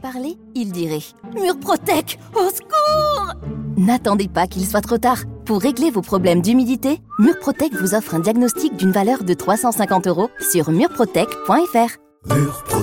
parler, il dirait « Murprotec, au secours !» N'attendez pas qu'il soit trop tard. Pour régler vos problèmes d'humidité, Murprotec vous offre un diagnostic d'une valeur de 350 € sur murprotec.fr.